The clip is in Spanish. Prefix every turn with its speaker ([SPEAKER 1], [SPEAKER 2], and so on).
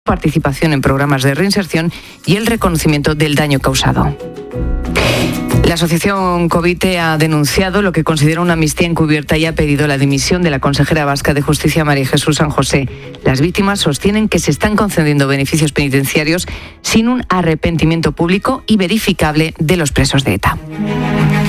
[SPEAKER 1] participación en programas de reinserción y el reconocimiento del daño causado. La asociación Covite ha denunciado lo que considera una amnistía encubierta y ha pedido la dimisión de la consejera vasca de Justicia, María Jesús San José. Las víctimas sostienen que se están concediendo beneficios penitenciarios sin un arrepentimiento público y verificable de los presos de ETA.